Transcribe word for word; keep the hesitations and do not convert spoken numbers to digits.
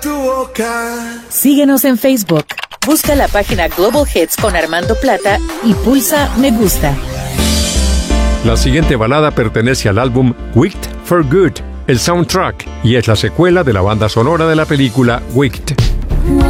Síguenos en Facebook. Busca la página Global Hits con Armando Plata y pulsa me gusta. La siguiente balada pertenece al álbum Wicked for Good, el soundtrack, y es la secuela de la banda sonora de la película Wicked.